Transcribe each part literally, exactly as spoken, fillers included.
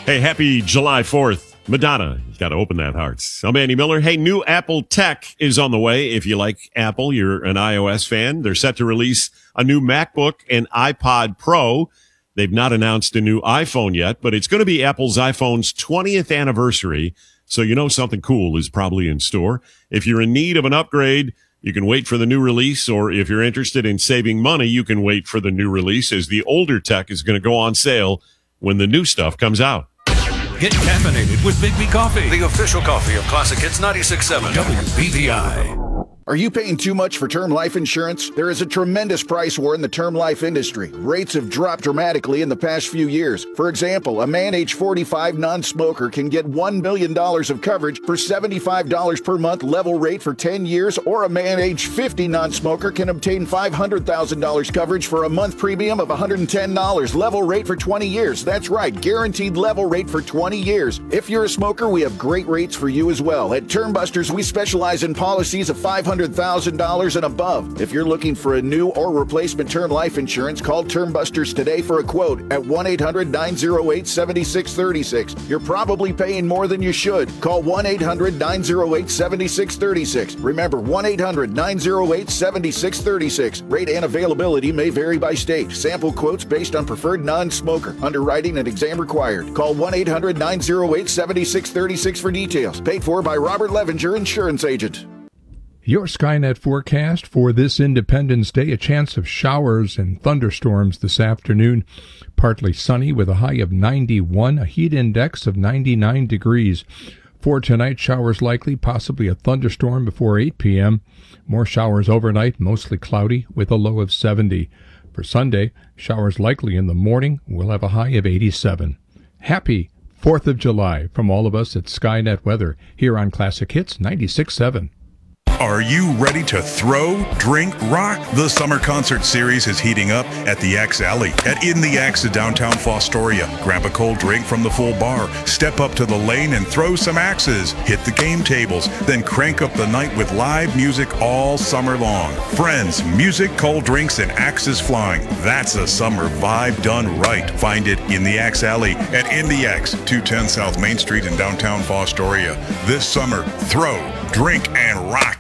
Hey, happy July fourth. Madonna, you got to open that heart. I'm Andy Miller. Hey, new Apple tech is on the way. If you like Apple, you're an iOS fan. They're set to release a new MacBook and iPod Pro. They've not announced a new iPhone yet, but it's going to be Apple's iPhone's twentieth anniversary, so you know something cool is probably in store. If you're in need of an upgrade, you can wait for the new release, or if you're interested in saving money, you can wait for the new release, as the older tech is going to go on sale when the new stuff comes out. Get caffeinated with Big B Coffee, the official coffee of Classic Hits ninety-six point seven. W B V I. Are you paying too much for term life insurance? There is a tremendous price war in the term life industry. Rates have dropped dramatically in the past few years. For example, a man age forty-five non-smoker can get one million dollars of coverage for seventy-five dollars per month level rate for ten years, or a man age fifty non-smoker can obtain five hundred thousand dollars coverage for a month premium of one hundred ten dollars level rate for twenty years. That's right, guaranteed level rate for twenty years. If you're a smoker, we have great rates for you as well. At Term Busters, we specialize in policies of five hundred thousand dollars and above. If you're looking for a new or replacement term life insurance, call Term Busters today for a quote at one eight hundred nine oh eight seven six three six. You're probably paying more than you should. Call one eight hundred nine oh eight seven six three six. Remember, one eight hundred nine oh eight seven six three six. Rate and availability may vary by state. Sample quotes based on preferred non-smoker. Underwriting and exam required. Call one eight hundred nine oh eight seven six three six for details. Paid for by Robert Levinger, insurance agent. Your Skynet forecast for this Independence Day, a chance of showers and thunderstorms this afternoon. Partly sunny with a high of ninety-one, a heat index of ninety-nine degrees. For tonight, showers likely, possibly a thunderstorm before eight p.m. More showers overnight, mostly cloudy with a low of seventy. For Sunday, showers likely in the morning. We'll have a high of eighty-seven. Happy fourth of July from all of us at Skynet Weather here on Classic Hits ninety-six point seven. Are you ready to throw, drink, rock? The summer concert series is heating up at the Axe Alley at In the Axe in downtown Fostoria. Grab a cold drink from the full bar, step up to the lane and throw some axes, hit the game tables, then crank up the night with live music all summer long. Friends, music, cold drinks, and axes flying. That's a summer vibe done right. Find it in the Axe Alley at In the Axe, two ten South Main Street in downtown Fostoria. This summer, throw, drink, and rock.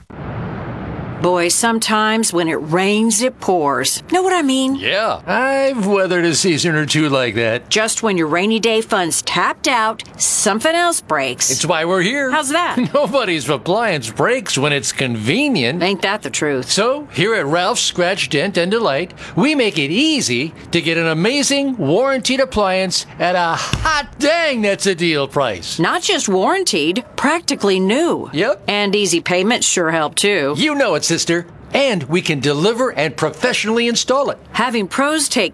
Boy, sometimes when it rains, it pours. Know what I mean? Yeah, I've weathered a season or two like that. Just when your rainy day fund's tapped out, something else breaks. It's why we're here. How's that? Nobody's appliance breaks when it's convenient. Ain't that the truth? So, here at Ralph's Scratch, Dent, and Delight, we make it easy to get an amazing warranted appliance at a hot dang that's a deal price. Not just warranted, practically new. Yep. And easy payments sure help too. You know it, sister. And we can deliver and professionally install it. Having pros take